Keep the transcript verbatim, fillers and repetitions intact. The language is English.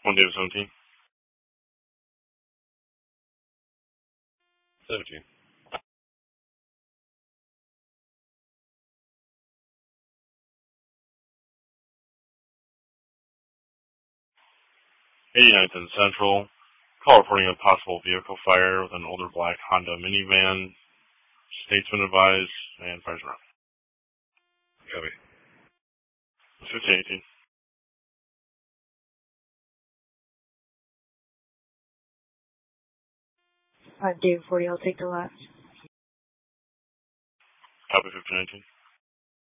one David seventeen. seventeen. eighty-ninth and Central. Call reporting a possible vehicle fire with an older black Honda minivan. Statesman advised and fires around. Copy. fifteen eighteen. five David forty, I'll take the last. Copy fifteen nineteen.